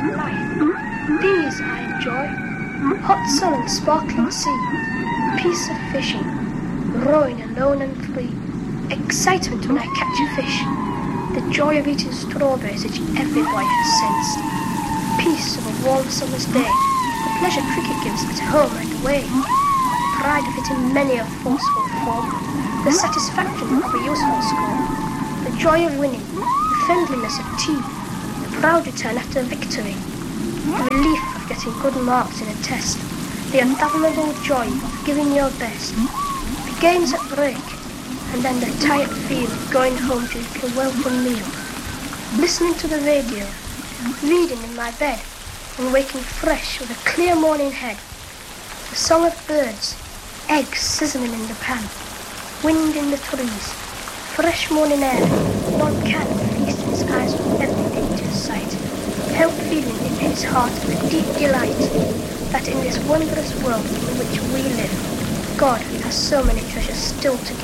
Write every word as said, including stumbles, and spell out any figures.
life. These I enjoy. Hot sun and sparkling sea, peace of fishing, rowing alone and free, excitement when I catch a fish, the joy of eating strawberries which every boy has sensed, peace of a warm summer's day, the pleasure cricket gives at home and away, the pride of hitting many a forceful form, the satisfaction of a useful score, the joy of winning, the friendliness of tea, the proud return after victory, the relief of getting good marks in a test, the unfathomable joy of giving your best, the games at break, and then the tired feel of going home to eat a welcome meal, listening to the radio, reading in my bed, and waking fresh with a clear morning head, the song of birds, eggs sizzling in the pan, wind in the trees, fresh morning air. One can feast his eyes on every nature's sight, help feeling in his heart the deep delight that in this wondrous world in which we live, God has so many treasures still to give.